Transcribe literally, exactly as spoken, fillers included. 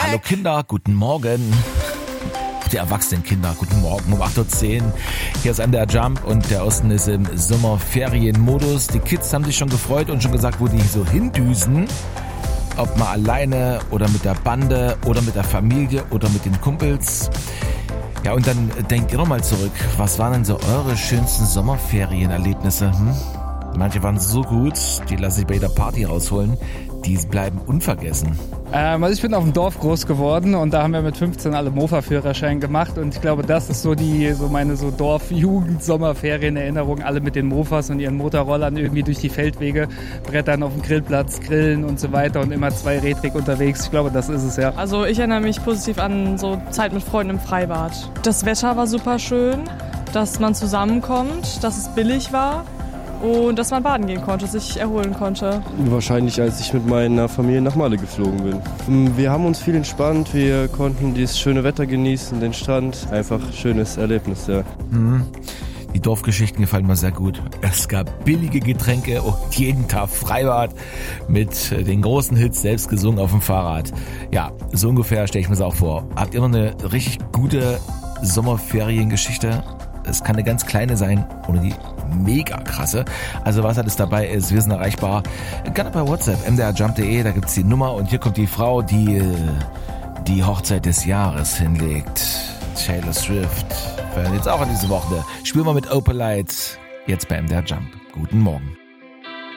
Hallo Kinder, guten Morgen. Die erwachsenen Kinder, guten Morgen um acht Uhr zehn. Hier ist M D R Jump und der Osten ist im Sommerferienmodus. Die Kids haben sich schon gefreut und schon gesagt, wo die so hindüsen. Ob mal alleine oder mit der Bande oder mit der Familie oder mit den Kumpels. Ja, und dann denkt ihr noch mal zurück. Was waren denn so eure schönsten Sommerferienerlebnisse? Hm? Manche waren so gut, die lasse ich bei jeder Party rausholen. Die bleiben unvergessen. Ähm, also ich bin auf dem Dorf groß geworden und da haben wir mit fünfzehn alle Mofa-Führerschein gemacht und ich glaube, das ist so die so meine so Dorf-Jugend-Sommerferien-Erinnerung. Alle mit den Mofas und ihren Motorrollern irgendwie durch die Feldwege brettern, auf dem Grillplatz grillen und so weiter und immer zweirädrig unterwegs. Ich glaube, das ist es ja. Also ich erinnere mich positiv an so Zeit mit Freunden im Freibad. Das Wetter war super schön, dass man zusammenkommt, dass es billig war. Und dass man baden gehen konnte, sich erholen konnte. Wahrscheinlich, als ich mit meiner Familie nach Malle geflogen bin. Wir haben uns viel entspannt, wir konnten dieses schöne Wetter genießen, den Strand. Einfach schönes Erlebnis, ja. Mhm. Die Dorfgeschichten gefallen mir sehr gut. Es gab billige Getränke und jeden Tag Freibad mit den großen Hits selbst gesungen auf dem Fahrrad. Ja, so ungefähr stelle ich mir das auch vor. Habt ihr noch eine richtig gute Sommerferiengeschichte? Es kann eine ganz kleine sein oder die mega krasse. Also was alles dabei ist, wir sind erreichbar. Gerne bei WhatsApp, m d r jump punkt d e, da gibt's die Nummer und hier kommt die Frau, die die Hochzeit des Jahres hinlegt. Taylor Swift. Jetzt auch an diese Woche. Spielen wir mit Opalite. Jetzt bei M D R Jump. Guten Morgen.